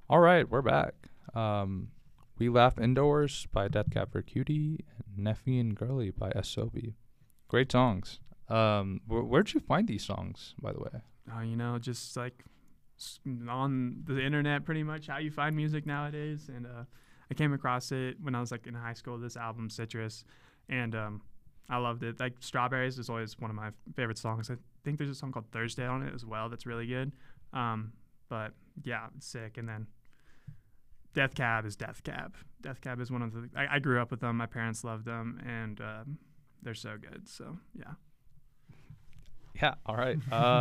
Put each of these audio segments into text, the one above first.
All right, we're back. Um, We Laugh Indoors by Death Cab for Cutie and Neffy and Girly by SOB. Great songs. Where'd you find these songs, by the way? Just like on the internet, pretty much how you find music nowadays. And I came across it when I was like in high school. This album, Citrus, and I loved it. Like Strawberries is always one of my favorite songs. I think there's a song called Thursday on it as well that's really good. But yeah, it's sick. And then Death Cab is Death Cab. Death Cab is one of the. I grew up with them. My parents loved them, and they're so good. So yeah. Yeah, all right.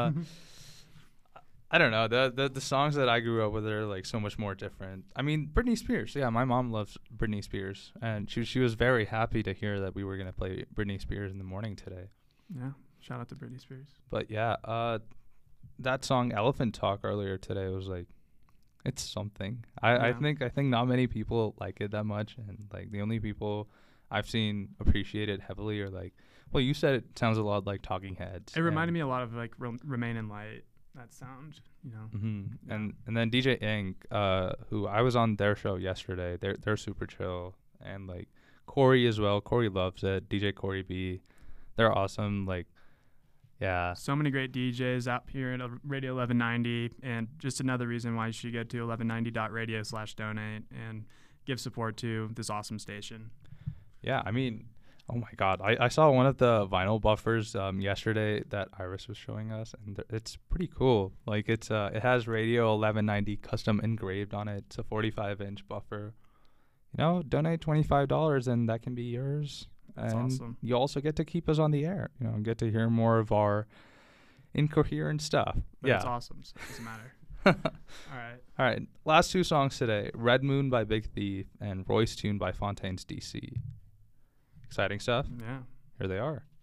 I don't know. The songs that I grew up with are like so much more different. I mean, Britney Spears. Yeah, my mom loves Britney Spears, and she was very happy to hear that we were gonna play Britney Spears in the morning today. Yeah. Shout out to Britney Spears. But yeah, that song Elephant Talk earlier today was like, it's something. I Yeah. think not many people like it that much, and like the only people I've seen appreciate it heavily are like, well, you said it sounds a lot like Talking Heads. It reminded me a lot of like Remain in Light. That sound, Mm-hmm. Yeah. And then DJ Ink, who I was on their show yesterday. They're super chill, and like Corey as well. Corey loves it. DJ Corey B, they're awesome. Like, yeah, So many great DJs out here at Radio 1190, and just another reason why you should go to 1190.radio/donate and give support to this awesome station. yeah. I mean, oh my God, I saw one of the vinyl buffers yesterday that Iris was showing us, and it's pretty cool. Like it has Radio 1190 custom engraved on it. It's a 45-inch buffer. Donate $25 and that can be yours. That's And awesome. you also get to keep us on the air. Get to hear more of our incoherent stuff. But yeah. it's awesome, so it doesn't matter. All right. All right. Last two songs today: Red Moon by Big Thief and Royce Tune by Fontaines DC. Exciting stuff. Yeah. Here they are.